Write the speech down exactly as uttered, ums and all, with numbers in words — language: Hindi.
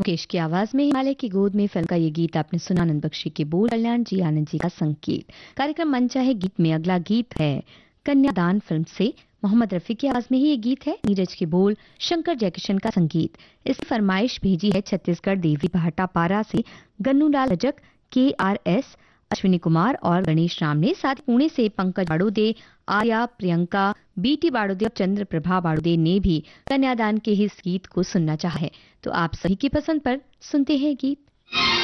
मुकेश की आवाज में हिमालय की गोद में फिल्म का ये गीत आपने सुना। आनंद बख्शी के बोल, कल्याण जी आनंद जी का संगीत। कार्यक्रम मन चाहे गीत में अगला गीत है कन्यादान फिल्म से। मोहम्मद रफी की आवाज में ही ये गीत है। नीरज के बोल, शंकर जयकिशन का संगीत। इसकी फरमाइश भेजी है छत्तीसगढ़ देवी भाटा पारा से गन्नूलाल रजक, के आर एस, अश्विनी कुमार और गणेश राम ने। साथ पुणे से पंकज बाड़ोदे, आर्या, प्रियंका, बीटी बाड़ोदे और चंद्र प्रभा बाड़ोदे ने भी कन्यादान के इस गीत को सुनना चाहा है। तो आप सभी की पसंद पर सुनते हैं गीत।